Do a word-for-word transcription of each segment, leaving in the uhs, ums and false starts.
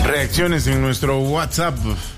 Reacciones en nuestro WhatsApp.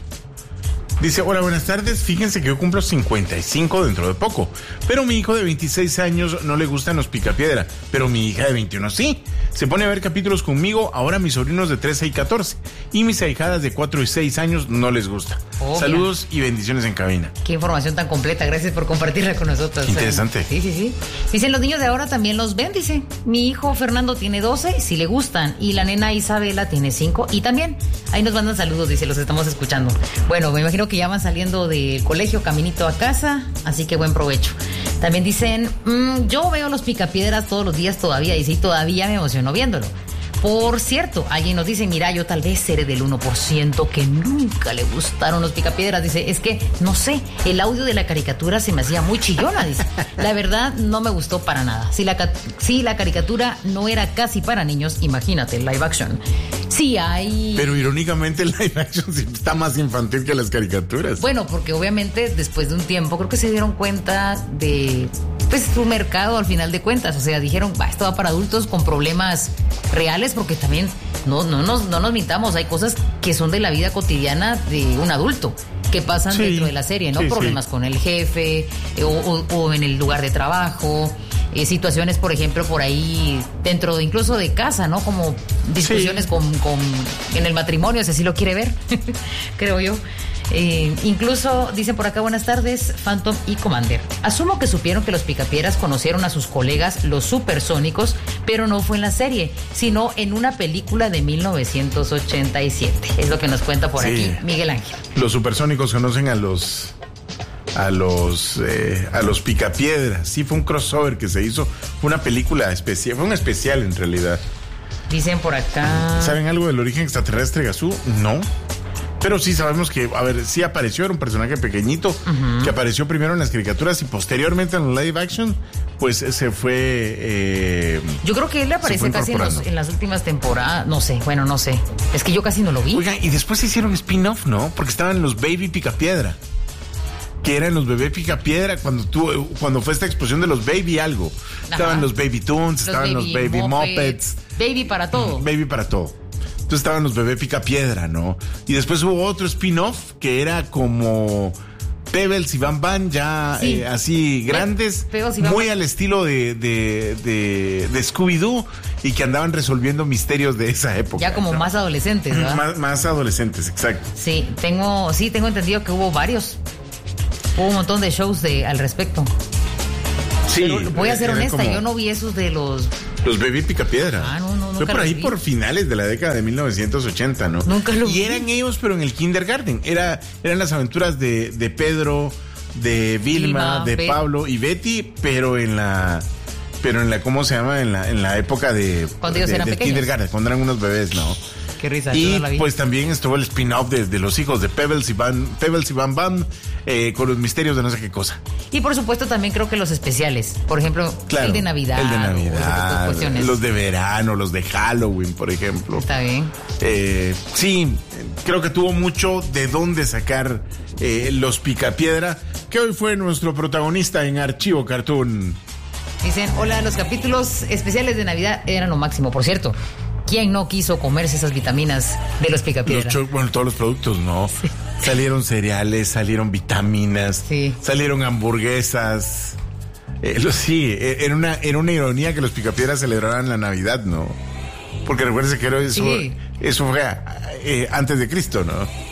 Dice, hola, buenas tardes. Fíjense que yo cumplo cincuenta y cinco dentro de poco, pero mi hijo de veintiséis años no le gustan los picapiedra, pero mi hija de veintiuno sí. Se pone a ver capítulos conmigo, ahora mis sobrinos de trece y catorce, y mis ahijadas de cuatro y seis años no les gusta. Oh, saludos mira. Y bendiciones en cabina. Qué información tan completa, gracias por compartirla con nosotros. Qué interesante. Sí, sí, sí. Dicen, los niños de ahora también los ven, dice. Mi hijo Fernando tiene doce, sí le gustan, y la nena Isabela tiene cinco, y también. Ahí nos mandan saludos, dice, los estamos escuchando. Bueno, me imagino que ya van saliendo del colegio, caminito a casa, así que buen provecho. También dicen, mmm, yo veo los picapiedras todos los días todavía, y sí, todavía me emociono viéndolo. Por cierto, alguien nos dice, mira, yo tal vez seré del uno por ciento que nunca le gustaron los picapiedras. Dice, es que, no sé, el audio de la caricatura se me hacía muy chillona, dice. La verdad, no me gustó para nada. Si la, si la caricatura no era casi para niños, imagínate, live action. Sí hay... Pero irónicamente el live action está más infantil que las caricaturas. Bueno, porque obviamente después de un tiempo creo que se dieron cuenta de... pues su mercado al final de cuentas, o sea, dijeron, va, esto va para adultos con problemas reales, porque también no, no, nos, no nos mintamos, hay cosas que son de la vida cotidiana de un adulto, que pasan sí, dentro de la serie, ¿no? Sí, problemas sí. con el jefe, eh, o, o, o en el lugar de trabajo, eh, situaciones, por ejemplo, por ahí, dentro de, incluso de casa, ¿no? Como discusiones sí. con, con, en el matrimonio, si así lo quiere ver, creo yo. Eh, incluso dicen por acá, buenas tardes, Phantom y Commander. Asumo que supieron que los picapiedras conocieron a sus colegas, los supersónicos, pero no fue en la serie, sino en una película de mil novecientos ochenta y siete. Es lo que nos cuenta por sí. aquí Miguel Ángel. Los supersónicos conocen a los a los eh, a los picapiedras. Sí, fue un crossover que se hizo, fue una película especial, fue un especial en realidad. Dicen por acá. ¿Saben algo del origen extraterrestre de Gazú? No. Pero sí sabemos que, a ver, sí apareció, era un personaje pequeñito, uh-huh. que apareció primero en las caricaturas y posteriormente en los live action, pues se fue... Eh, yo creo que él aparece casi en, los, en las últimas temporadas, no sé, bueno, no sé. Es que yo casi no lo vi. Oigan, y después se hicieron spin-off, ¿no? Porque estaban los Baby Picapiedra, que eran los bebé Picapiedra cuando tuvo, cuando fue esta explosión de los Baby algo. Ajá. Estaban los Baby Toons, los estaban baby los Baby Muppets. Baby para todo. Baby para todo. Entonces estaban los bebé Picapiedra, ¿no? Y después hubo otro spin-off que era como Pebbles y Bam Bam, ya sí. eh, así grandes, muy Bam. Al estilo de, de, de, de Scooby-Doo, y que andaban resolviendo misterios de esa época. Ya como ¿no? más adolescentes, ¿verdad? Más, más adolescentes, exacto. Sí, tengo, sí, tengo entendido que hubo varios. Hubo un montón de shows de, al respecto. Sí. Pero voy a ser honesta, como... yo no vi esos de los... Los Baby Picapiedra. Ah, no, no, Fue por ahí por finales de la década de mil novecientos ochenta, ¿no? Nunca lo y vi. Y eran ellos, pero en el kindergarten. Era, eran las aventuras de, de Pedro, de Vilma, Vilma de Be- Pablo y Betty, pero en la... Pero en la, ¿cómo se llama? En la, en la época de... Cuando ellos de, eran del pequeños. Kindergarten, cuando eran unos bebés, ¿no? Qué risa. Y no la vi. Pues también estuvo el spin-off de, de los hijos de Pebbles y Bam, Pebbles y Bam Bam, eh, con los misterios de no sé qué cosa. Y por supuesto también creo que los especiales, por ejemplo, claro, el de Navidad. El de Navidad, de los de verano, los de Halloween, por ejemplo. Está bien. Eh, sí, creo que tuvo mucho de dónde sacar eh, los Picapiedra, que hoy fue nuestro protagonista en Archivo Cartoon. Dicen, hola, los capítulos especiales de Navidad eran lo máximo, por cierto. ¿Quién no quiso comerse esas vitaminas de los Picapiedra? Los cho- bueno, todos los productos, ¿no? Sí. Salieron cereales, salieron vitaminas, sí. salieron hamburguesas. Eh, lo, sí, era una, era una ironía que los Picapiedra celebraran la Navidad, ¿no? Porque recuérdense que era eso, sí. eso fue eh, antes de Cristo, ¿no?